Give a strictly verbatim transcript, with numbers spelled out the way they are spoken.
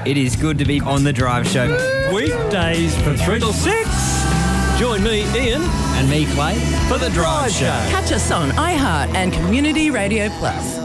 It is good to be on The Drive Show. Weekdays from three till six. Join me, Ian. And me, Clay, for The Drive Show. Catch us on iHeart and Community Radio Plus.